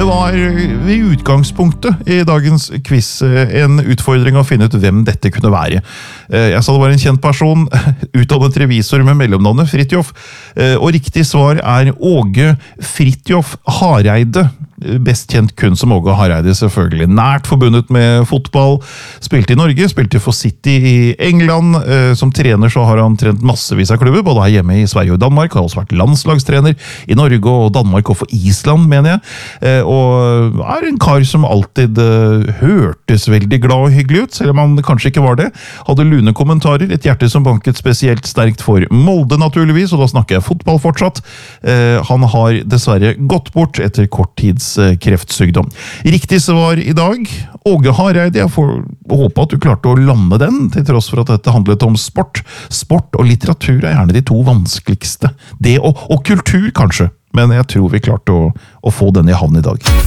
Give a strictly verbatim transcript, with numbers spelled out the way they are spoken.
var ved utgangspunktet i dagens quiz en utfordring å finne ut hvem dette kunne være. Jeg sa det var en kjent person, utdannet revisor med mellomnavnet Fridtjof, og riktig svar er Åge Fridtjof Hareide. Best kjent kun som Åge Hareide, selvfølgelig. Nært forbundet med fotball, spilte i Norge, spilte for City i England. Som trener så har han trent massevis av klubber, både her hjemme i Sverige og Danmark. Har også vært landslagstrener i Norge og Danmark og for Island, mener jeg. Og er en kar som alltid hørtes veldig glad og hyggelig ut, selv om han kanskje ikke var det. Hadde lune kommentarer, et hjerte som banket spesielt sterkt for Molde naturligvis, og da snakker jeg fotball fortsatt. Han har dessverre gått bort etter kort tids kreftsykdom. Riktig svar i dag, Åge Hareide. Jeg får håpe at du klarte å lande den, til tross for at dette handlet om sport. Sport og litteratur er gjerne de to vanskeligste. Det og, og kultur kanskje, men jeg tror vi klarte å, å få den i havn i dag.